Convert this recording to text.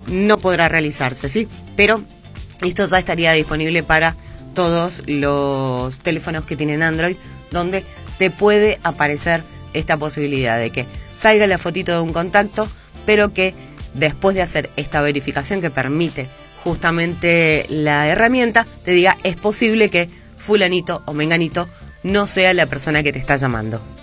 no podrá realizarse, ¿sí? Pero esto ya estaría disponible para todos los teléfonos que tienen Android, donde te puede aparecer esta posibilidad de que salga la fotito de un contacto, pero que después de hacer esta verificación que permite justamente la herramienta, te diga, es posible que fulanito o menganito no sea la persona que te está llamando.